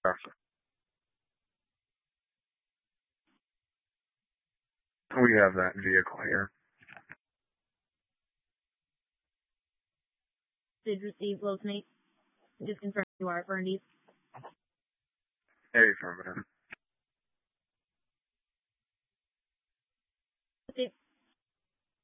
We have that vehicle here. Did receive Low Snake. Just confirm you are Fernandes. Hey, affirmative.